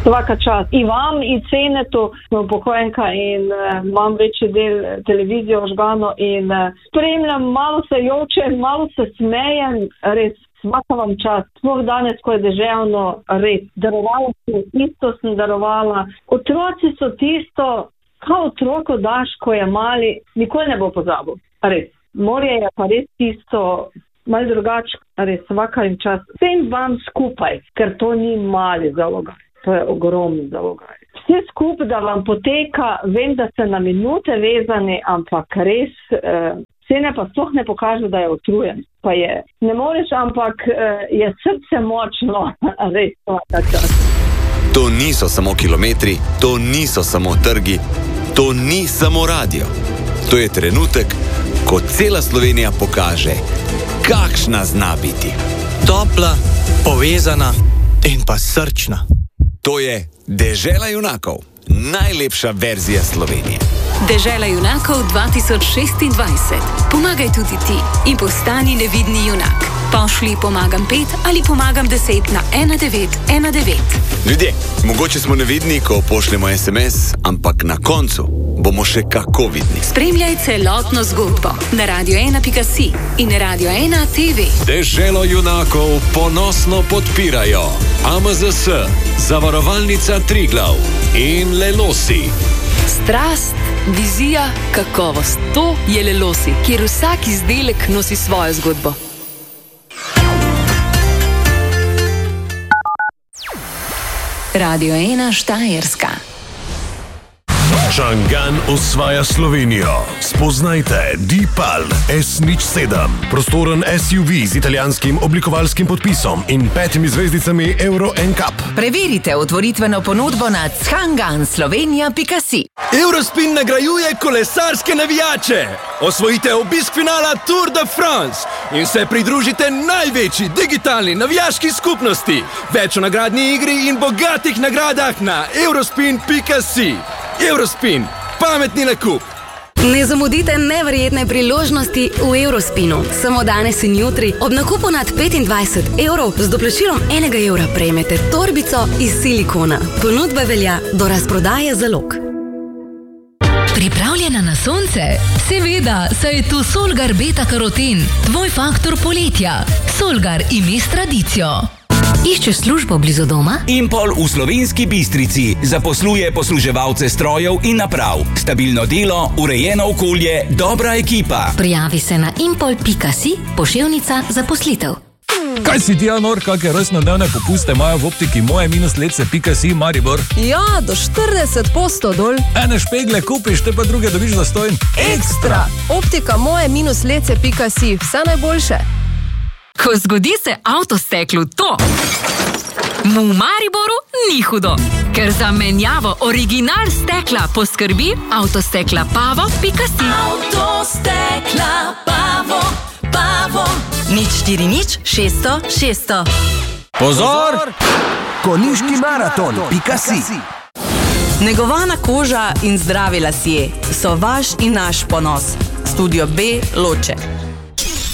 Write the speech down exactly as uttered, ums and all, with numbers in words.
Svaka čast. I vam, i Cenetu, smo upokojenka in uh, imam večji del televizije ožgano in uh, spremljam, malo se jočem, malo se smejem, res. Svaka vam čast. Sploh danes, ko je deževno, res. Darovala sem, isto sem darovala. Otroci so tisto, kao otroku daš, ko je mali, nikoli ne bo pozabil. Res. Morje je pa res tisto, malo drugače, res. Svaka jim čast. Vsem vam skupaj, ker to ni mali zalogaj. To je ogromni zalogaj. Vse skupaj, da vam poteka, vem, da ste na minute vezani, ampak res... Eh, Cene pa sploh ne pokaže, da je utrujen. Pa je. Ne moreš, ampak je srce močno. Res, svaka čast. To niso samo kilometri, to niso samo trgi, to ni samo radio. To je trenutek, ko cela Slovenija pokaže, kakšna zna biti. Topla, povezana in pa srčna. To je Dežela junakov, najlepša verzija Slovenije. Dežela junakov dva tisoč šestindvajset. Pomagaj tudi ti in postani nevidni junak. Pošli pomagam pet ali pomagam deset na ena devet ena devet. Ljudje, mogoče smo nevidni, ko pošljemo es em es, ampak na koncu bomo še kako vidni. Spremljaj celotno zgodbo na radio ena pika si in radio ena te ve. Deželo junakov ponosno podpirajo A M Z S, Zavarovalnica Triglav in Lelosi. Strast, vizija, kakovost. To je Lelosi, kjer vsak izdelek nosi svojo zgodbo. Radio ena Štajerska. Čangan osvaja Slovenijo. Spoznajte Deepal S nič sedem. Prostoren es ju vi z italijanskim oblikovalskim podpisom in petimi zvezdicami Euro N C A P. Preverite otvoritveno ponudbo na čangan slovenija pika si. Eurospin nagrajuje kolesarske navijače. Osvojite obisk finala Tour de France in se pridružite največji digitalni navijaški skupnosti. Več o nagradni igri in bogatih nagradah na eurospin pika si. Eurospin, pametni nakup. Ne zamudite neverjetne priložnosti v Eurospinu. Samo danes in jutri ob nakupu nad petindvajset evrov z doplačilom enega evra prejmete torbico iz silikona. Ponudba velja do razprodaje zalog. Pripravljena na sonce? Seveda, saj je tu Solgar Beta Karoten, tvoj faktor poletja. Solgar ime s tradicijo. Iščeš službo blizu doma? Impol v Slovenski Bistrici zaposluje posluževalce strojev in naprav. Stabilno delo, urejeno okolje, dobra ekipa. Prijavi se na impol pika si, poševnica zaposlitev. Kaj si ti, Anor, kakšne rojstnodnevne popuste imajo v optiki moje minus lece pika si Maribor? Ja, do štirideset posto dol. Ene špegle kupiš, te pa druge dobiš zastonj. Ekstra! Optika moje minus lece pika si, vse najboljše. Ko zgodi se avtosteklu to, mu v Mariboru ni hudo, ker za menjavo original stekla poskrbi avtostekla pavo pika si. Avtostekla pavo, pavo. Nič štiri nič šeststo šeststo. Pozor! Konjiški maraton pika si. Negovana koža in zdravi lasje so vaš in naš ponos. Studio B Loče.